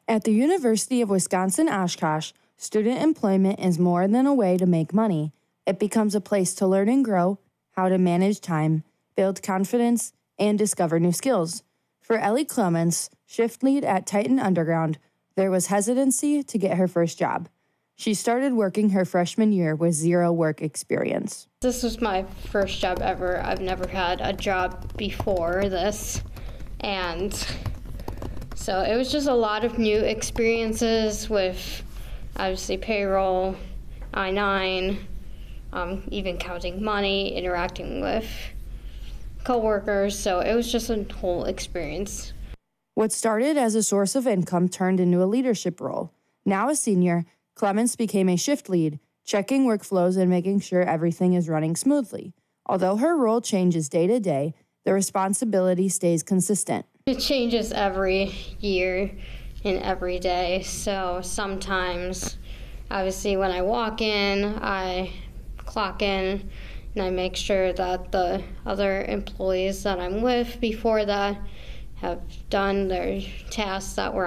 At the University of Wisconsin-Oshkosh, student employment is more than a way to make money. It becomes a place to learn and grow, how to manage time, build confidence, and discover new skills. For Ellie Clements, shift lead at Titan Underground, there was hesitancy to get her first job. She started working her freshman year with zero work experience. This was my first job ever. I've never had a job before this, and so it was just a lot of new experiences with obviously payroll, I-9, even counting money, interacting with coworkers, so it was just a whole experience. What started as a source of income turned into a leadership role. Now a senior, Clements became a shift lead, checking workflows and making sure everything is running smoothly. Although her role changes day to day, the responsibility stays consistent. It changes every year and every day, so sometimes, obviously when I walk in, I clock in and I make sure that the other employees that I'm with before that have done their tasks that were